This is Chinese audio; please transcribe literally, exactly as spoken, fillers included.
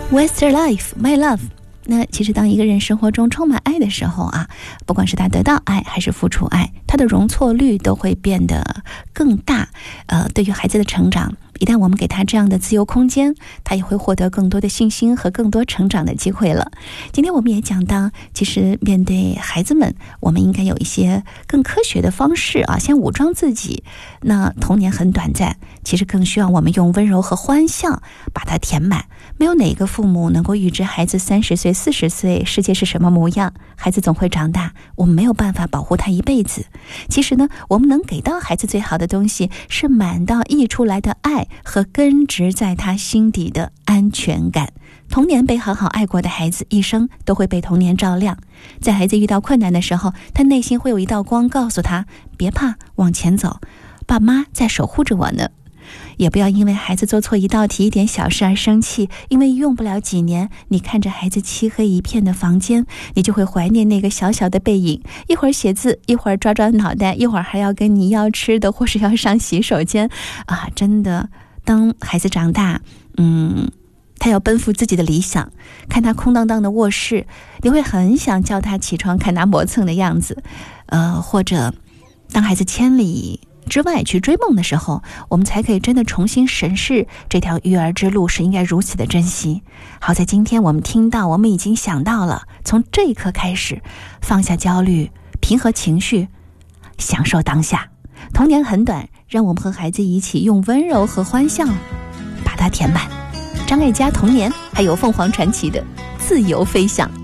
What's your life, my love？ 那其实当一个人生活中充满爱的时候啊，不管是他得到爱还是付出爱，他的容错率都会变得更大。呃，对于孩子的成长，一旦我们给他这样的自由空间，他也会获得更多的信心和更多成长的机会了。今天我们也讲到，其实面对孩子们，我们应该有一些更科学的方式啊，先武装自己。那童年很短暂，其实更需要我们用温柔和欢笑把它填满。没有哪个父母能够预知孩子三十岁、四十岁世界是什么模样，孩子总会长大，我们没有办法保护他一辈子。其实呢，我们能给到孩子最好的东西，是满到溢出来的爱和根植在他心底的安全感。童年被好好爱过的孩子，一生都会被童年照亮。在孩子遇到困难的时候，他内心会有一道光告诉他，别怕，往前走，爸妈在守护着我呢。也不要因为孩子做错一道题、一点小事而生气，因为用不了几年，你看着孩子漆黑一片的房间，你就会怀念那个小小的背影，一会儿写字，一会儿抓抓脑袋，一会儿还要跟你要吃的，或是要上洗手间啊！真的，当孩子长大，嗯，他要奔赴自己的理想，看他空荡荡的卧室，你会很想叫他起床看他磨蹭的样子，呃，或者当孩子千里之外去追梦的时候，我们才可以真的重新审视这条育儿之路是应该如此的珍惜。好在今天我们听到，我们已经想到了，从这一刻开始放下焦虑，平和情绪，享受当下。童年很短，让我们和孩子一起用温柔和欢笑把它填满。张艾嘉童年，还有凤凰传奇的自由飞翔。